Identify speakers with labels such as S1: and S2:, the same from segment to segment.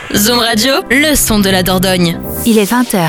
S1: Zoom Radio, le son de la Dordogne.
S2: Il est 20h.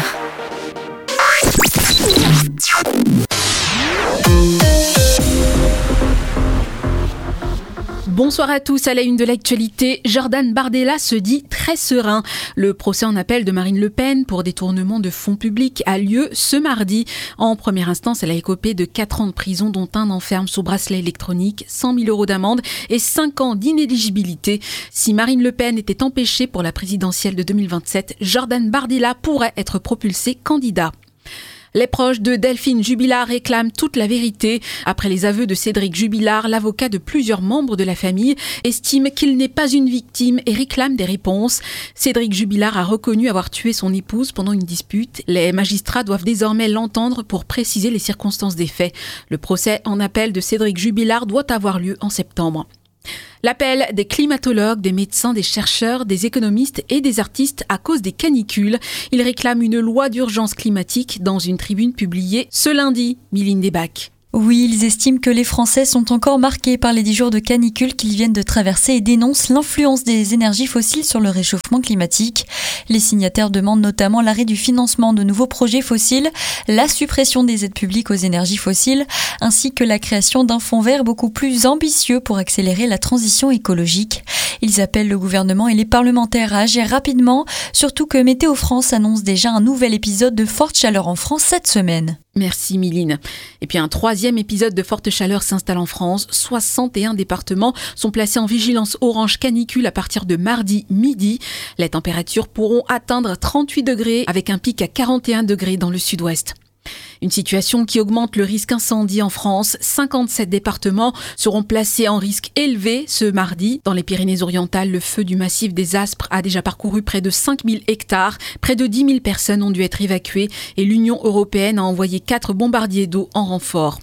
S3: Bonsoir à tous, à la une de l'actualité, Jordan Bardella se dit très serein. Le procès en appel de Marine Le Pen pour détournement de fonds publics a lieu ce mardi. En première instance, elle a écopé de 4 ans de prison, dont un enferme sous bracelet électronique, 100 000 € d'amende et 5 ans d'inéligibilité. Si Marine Le Pen était empêchée pour la présidentielle de 2027, Jordan Bardella pourrait être propulsé candidat. Les proches de Delphine Jubilard réclament toute la vérité. Après les aveux de Cédric Jubilard, l'avocat de plusieurs membres de la famille estime qu'il n'est pas une victime et réclame des réponses. Cédric Jubilard a reconnu avoir tué son épouse pendant une dispute. Les magistrats doivent désormais l'entendre pour préciser les circonstances des faits. Le procès en appel de Cédric Jubilard doit avoir lieu en septembre. L'appel des climatologues, des médecins, des chercheurs, des économistes et des artistes à cause des canicules. Ils réclament une loi d'urgence climatique dans une tribune publiée ce lundi. Miline Desbacs.
S4: Oui, ils estiment que les Français sont encore marqués par les 10 jours de canicule qu'ils viennent de traverser et dénoncent l'influence des énergies fossiles sur le réchauffement climatique. Les signataires demandent notamment l'arrêt du financement de nouveaux projets fossiles, la suppression des aides publiques aux énergies fossiles, ainsi que la création d'un fonds vert beaucoup plus ambitieux pour accélérer la transition écologique. Ils appellent le gouvernement et les parlementaires à agir rapidement, surtout que Météo France annonce déjà un nouvel épisode de forte chaleur en France cette semaine.
S3: Merci Miline. Et puis un troisième épisode de forte chaleur s'installe en France. 61 départements sont placés en vigilance orange canicule à partir de mardi midi. Les températures pourront atteindre 38 degrés avec un pic à 41 degrés dans le sud-ouest. Une situation qui augmente le risque incendie en France. 57 départements seront placés en risque élevé ce mardi. Dans les Pyrénées-Orientales, le feu du massif des Aspres a déjà parcouru près de 5000 hectares. Près de 10 000 personnes ont dû être évacuées et l'Union européenne a envoyé 4 bombardiers d'eau en renfort.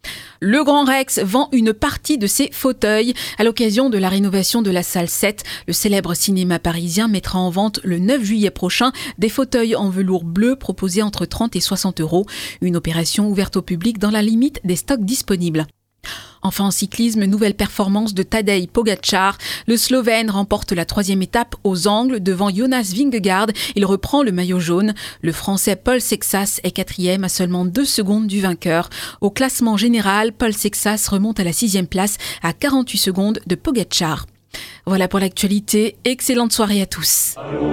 S3: Le Grand Rex vend une partie de ses fauteuils. À l'occasion de la rénovation de la salle 7, le célèbre cinéma parisien mettra en vente le 9 juillet prochain des fauteuils en velours bleu proposés entre 30 et 60 €. Une opération ouverte au public dans la limite des stocks disponibles. Enfin en cyclisme, nouvelle performance de Tadej Pogačar. Le Slovène remporte la 3e étape aux Angles devant Jonas Vingegaard. Il reprend le maillot jaune. Le Français Paul Sexas est 4e à seulement 2 secondes du vainqueur. Au classement général, Paul Sexas remonte à la 6e place à 48 secondes de Pogačar. Voilà pour l'actualité. Excellente soirée à tous.